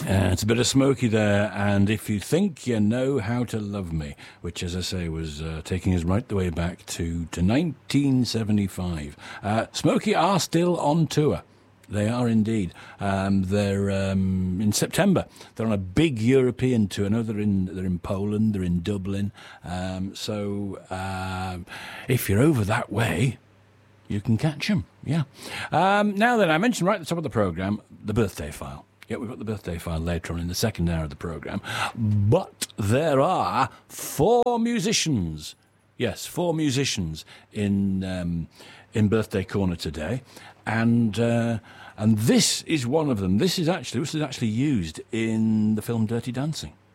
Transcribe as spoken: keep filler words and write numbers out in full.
Uh, it's a bit of Smokey there, and If You Think You Know How to Love Me, which, as I say, was uh, taking us right the way back to, to nineteen seventy-five. Uh, Smokey are still on tour. They are indeed. Um, they're um, in September. They're on a big European tour. I know they're in they're in Poland. They're in Dublin. Um, so uh, if you're over that way, you can catch them. Yeah. Um, now then, I mentioned right at the top of the programme the birthday file. Yeah, we've got the birthday file later on in the second hour of the programme. But there are four musicians. Yes, four musicians in um, in Birthday Corner today, and uh, and this is one of them. This is actually this is actually used in the film Dirty Dancing.